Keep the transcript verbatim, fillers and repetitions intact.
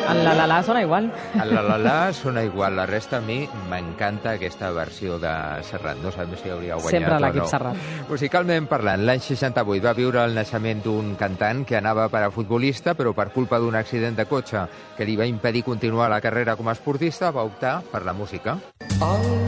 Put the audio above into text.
El la la la sona igual. El la la la sona igual. La resta, a mi m'encanta aquesta versió de Serrat. No sabem si hauria guanyat Sempre o no. l'equip Serrat. Musicalment parlant, l'any seixanta-vuit va viure el naixement d'un cantant que anava per a futbolista, però per culpa d'un accident de cotxe que li va impedir continuar la carrera com a esportista, va optar per la música.